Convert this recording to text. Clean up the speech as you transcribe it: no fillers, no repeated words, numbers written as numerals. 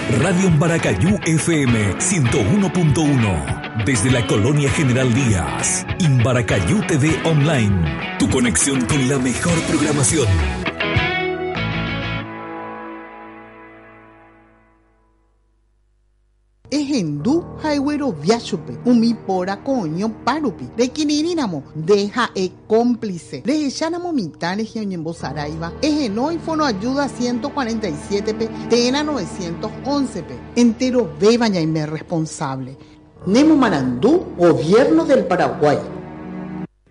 Radio Imbaracayú FM 101.1. Desde la Colonia General Díaz. Imbaracayú TV Online. Tu conexión con la mejor programación. Ejendu haiwero viachupe, umi pora coño parupi, de kininamo, deja cómplice, de echanamo mitane geoñembo saraiva, ejeno y fono ayuda 147p, tena 911p, entero bebaña y me responsable. Nemo Marandú, Gobierno del Paraguay.